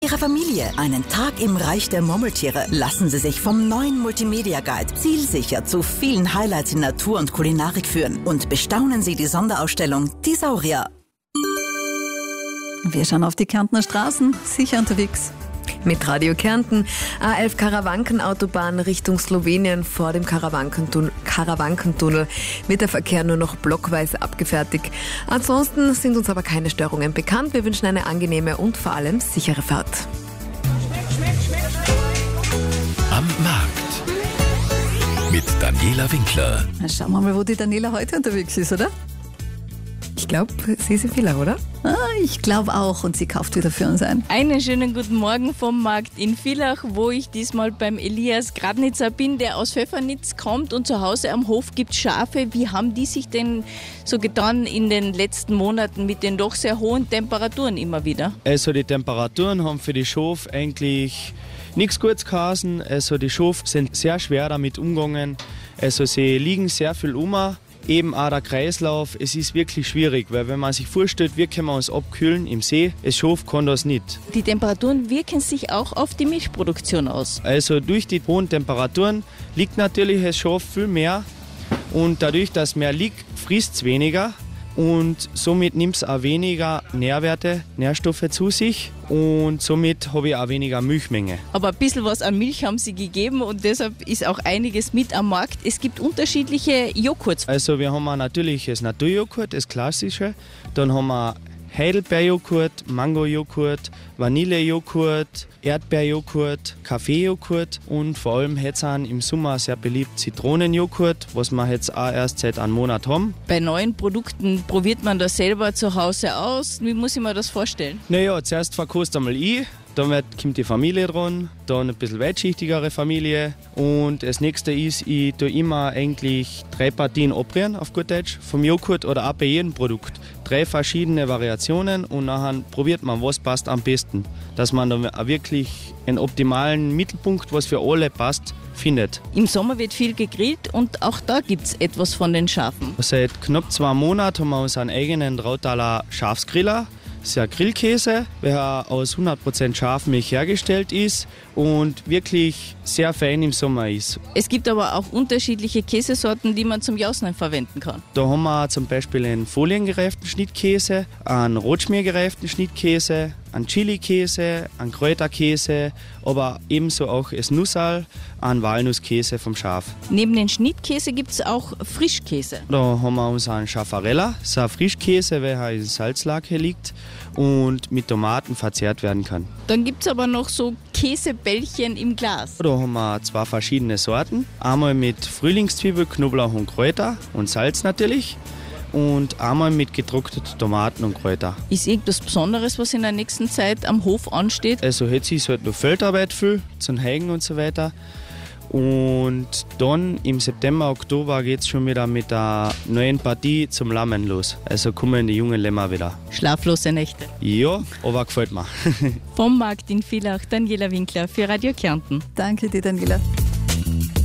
Ihrer Familie einen Tag im Reich der Murmeltiere. Lassen Sie sich vom neuen Multimedia Guide zielsicher zu vielen Highlights in Natur und Kulinarik führen und bestaunen Sie die Sonderausstellung Die Saurier. Wir schauen auf die Kärntner Straßen, sicher unterwegs. Mit Radio Kärnten, A11 Karawankenautobahn Richtung Slowenien vor dem Karawankentunnel wird der Verkehr nur noch blockweise abgefertigt. Ansonsten sind uns aber keine Störungen bekannt. Wir wünschen eine angenehme und vor allem sichere Fahrt. Am Markt mit Daniela Winkler. Na, schauen wir mal, wo die Daniela heute unterwegs ist, oder? Ich glaube, sie ist in Villach, oder? Ich glaube auch, und sie kauft wieder für uns ein. Einen schönen guten Morgen vom Markt in Villach, wo ich diesmal beim Elias Gradnitzer bin, der aus Pfeffernitz kommt und zu Hause am Hof gibt Schafe. Wie haben die sich denn so getan in den letzten Monaten mit den doch sehr hohen Temperaturen immer wieder? Also die Temperaturen haben für die Schafe eigentlich nichts Gutes geheißen. Also die Schafe sind sehr schwer damit umgegangen. Also sie liegen sehr viel um. Eben auch der Kreislauf, es ist wirklich schwierig, weil wenn man sich vorstellt, wir können uns abkühlen im See, das Schaf kann das nicht. Die Temperaturen wirken sich auch auf die Milchproduktion aus. Also durch die hohen Temperaturen liegt natürlich das Schaf viel mehr und dadurch, dass mehr liegt, frisst es weniger und somit nimmt es auch weniger Nährstoffe zu sich und somit habe ich auch weniger Milchmenge. Aber ein bisschen was an Milch haben sie gegeben und deshalb ist auch einiges mit am Markt. Es gibt unterschiedliche Joghurts. Also wir haben natürlich das Naturjoghurt, das klassische, dann haben wir Heidelbeerjoghurt, Mangojoghurt, Vanillejoghurt, Erdbeerjoghurt, Kaffeejoghurt und vor allem jetzt im Sommer sehr beliebt Zitronenjoghurt, was wir jetzt auch erst seit einem Monat haben. Bei neuen Produkten probiert man das selber zu Hause aus. Wie muss ich mir das vorstellen? Naja, zuerst verkost einmal ich, dann kommt die Familie dran, dann ein bisschen weitschichtigere Familie und das nächste ist, ich tue immer eigentlich 3 Partien abrühren, auf gut Deutsch, vom Joghurt oder auch bei jedem Produkt. 3 verschiedene Variationen und nachher probiert man, was passt am besten, dass man dann wirklich einen optimalen Mittelpunkt, was für alle passt, findet. Im Sommer wird viel gegrillt und auch da gibt es etwas von den Schafen. Seit knapp 2 Monaten haben wir unseren eigenen Trautaler Schafsgriller. Das ist ein Grillkäse, der aus 100% Schafmilch hergestellt ist und wirklich sehr fein im Sommer ist. Es gibt aber auch unterschiedliche Käsesorten, die man zum Jausen verwenden kann. Da haben wir zum Beispiel einen foliengereiften Schnittkäse, einen rotschmiergereiften Schnittkäse, einen Chili-Käse, einen Kräuterkäse, aber ebenso auch das Nussal, einen Walnusskäse vom Schaf. Neben den Schnittkäse gibt es auch Frischkäse. Da haben wir unseren Schaffarella, das ist ein Frischkäse, welcher in Salzlake liegt und mit Tomaten verzehrt werden kann. Dann gibt es aber noch so Käsebällchen im Glas. Da haben wir 2 verschiedene Sorten. Einmal mit Frühlingszwiebel, Knoblauch und Kräuter und Salz natürlich. Und einmal mit getrockneten Tomaten und Kräuter. Ist irgendwas Besonderes, was in der nächsten Zeit am Hof ansteht? Also jetzt ist halt noch Feldarbeit viel, zum Heigen und so weiter. Und dann im September, Oktober geht es schon wieder mit der neuen Partie zum Lammen los. Also kommen die jungen Lämmer wieder. Schlaflose Nächte. Ja, aber gefällt mir. Vom Markt in Villach, Daniela Winkler für Radio Kärnten. Danke dir, Daniela.